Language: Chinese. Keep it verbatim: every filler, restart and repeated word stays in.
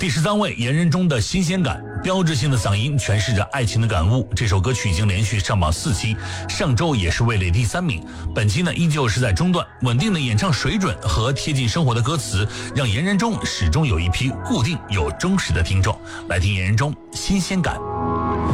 第十三位，严仁中的新鲜感，标志性的嗓音诠释着爱情的感悟。这首歌曲已经连续上榜四期，上周也是位列第三名。本期呢依旧是在中段，稳定的演唱水准和贴近生活的歌词，让严仁中始终有一批固定有忠实的听众。来听严仁中新鲜感。